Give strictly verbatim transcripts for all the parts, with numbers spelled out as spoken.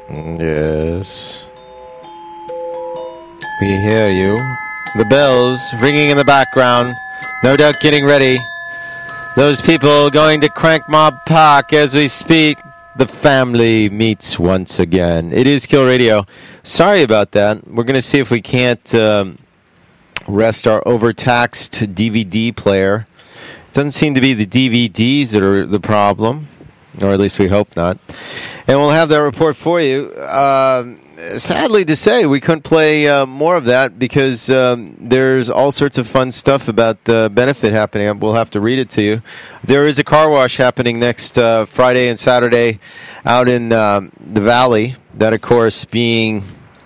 Yes. We hear you. The bells ringing in the background. No doubt getting ready. Those people going to Crank Mob Park as we speak. The family meets once again. It is Kill Radio. Sorry about that. We're going to see if we can't um, rest our overtaxed D V D player. It doesn't seem to be the D V Ds that are the problem, or at least we hope not. And we'll have that report for you. Uh, sadly to say, we couldn't play uh, more of that because um, there's all sorts of fun stuff about the benefit happening. We'll have to read it to you. There is a car wash happening next uh, Friday and Saturday out in um, the Valley. That, of course, being,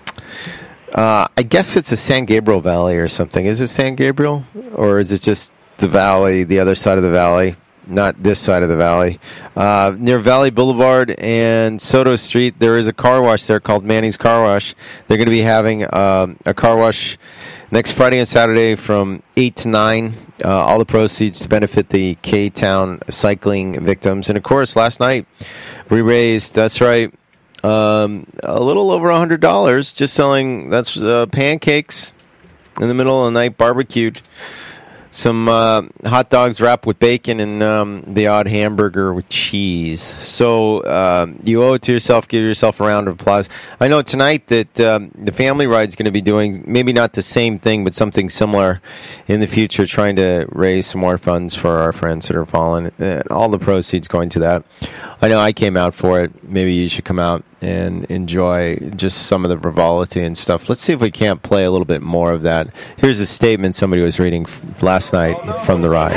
uh, I guess it's a San Gabriel Valley or something. Is it San Gabriel? Or is it just the Valley, the other side of the Valley? Not this side of the Valley. Uh, near Valley Boulevard and Soto Street, there is a car wash there called Manny's Car Wash. They're going to be having um, a car wash next Friday and Saturday from eight to nine. Uh, all the proceeds to benefit the K-Town cycling victims. And, of course, last night we raised, that's right, um, a little over one hundred dollars just selling, that's uh, pancakes in the middle of the night, barbecued. Some uh, hot dogs wrapped with bacon and um, the odd hamburger with cheese. So uh, you owe it to yourself. Give yourself a round of applause. I know tonight that um, the Family Ride's going to be doing maybe not the same thing, but something similar in the future, trying to raise some more funds for our friends that are fallen. Uh, all the proceeds going to that. I know I came out for it. Maybe you should come out and enjoy just some of the frivolity and stuff. Let's see if we can't play a little bit more of that. Here's a statement somebody was reading f- last night from the ride.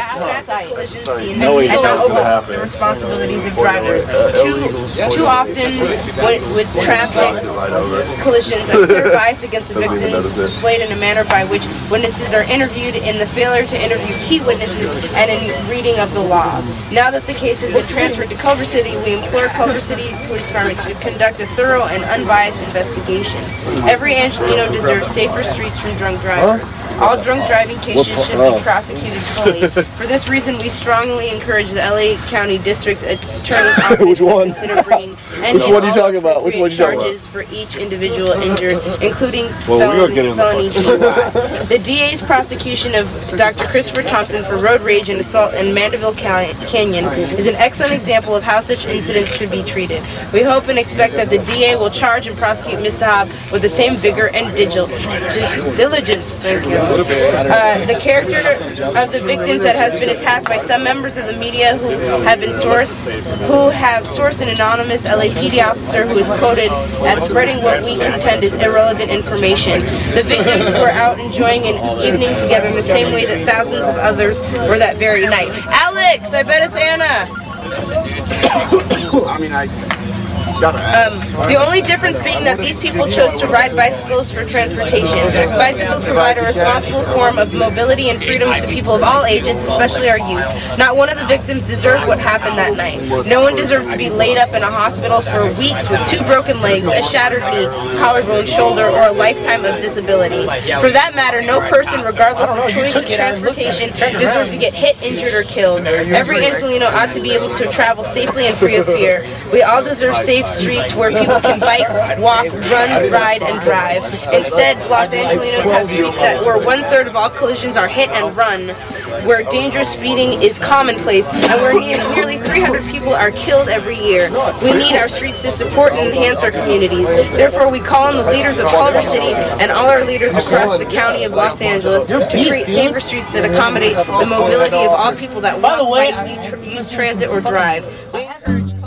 And not overlook the responsibilities of drivers. Too, too often, when, with traffic collisions, a clear bias against the victims is displayed in a manner by which witnesses are interviewed in the failure to interview key witnesses and in reading of the law. Now that the case has been transferred to Culver City, we implore Culver City Police Department to conduct a thorough and unbiased investigation. Every Angelino deserves safer streets from drunk drivers. All drunk driving cases should be prosecuted fully. For this reason, we strongly encourage the L A County District Attorney's Office to consider bringing and Which one are you talking about? Which one are you talking charges for each individual injured, including well, felony, felony D U I. The D A's prosecution of Doctor Christopher Thompson for road rage and assault in Mandeville Canyon is an excellent example of how such incidents should be treated. We hope and expect that the D A will charge and prosecute Mister Hobb with the same vigor and digil- diligence. Thank you. Uh, the character of the victims that has been attacked by some members of the media who have been sourced, who have sourced an anonymous L A P D officer who is quoted as spreading what we contend is irrelevant information. The victims were out enjoying an evening together in the same way that thousands of others were that very night. Alex, I bet it's Anna. I mean, I... Um, the only difference being that these people chose to ride bicycles for transportation. Bicycles provide a responsible form of mobility and freedom to people of all ages, especially our youth. Not one of the victims deserved what happened that night. No one deserved to be laid up in a hospital for weeks with two broken legs, a shattered knee, collarbone, shoulder, or a lifetime of disability. For that matter, no person, regardless of choice of transportation, deserves to get hit, injured, or killed. Every Angelino ought to be able to travel safely and free of fear. We all deserve safe streets where people can bike, walk, run, ride, and drive. Instead, Los Angelinos have streets that where one-third of all collisions are hit and run, where dangerous speeding is commonplace, and where nearly three hundred people are killed every year. We need our streets to support and enhance our communities. Therefore, we call on the leaders of Culver City and all our leaders across the county of Los Angeles to create safer streets that accommodate the mobility of all people that walk, bike, use transit, or drive.